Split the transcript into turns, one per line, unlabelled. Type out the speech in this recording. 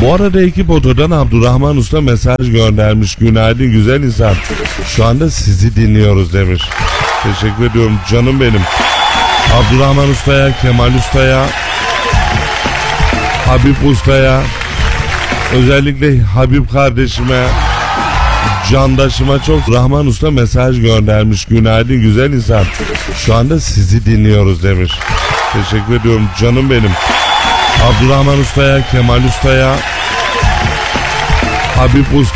Bu arada ekip otodan Abdurrahman Usta mesaj göndermiş. Günaydın güzel insan. Şu anda sizi dinliyoruz demiş. Teşekkür ediyorum canım benim. Abdurrahman Usta'ya, Kemal Usta'ya, Habib Usta'ya, özellikle Habib kardeşime, candaşıma çok Rahman Usta mesaj göndermiş. Günaydın güzel insan. Şu anda sizi dinliyoruz demiş. Teşekkür ediyorum canım benim. Abdurrahman Usta'ya, Kemal Usta'ya, Habib Usta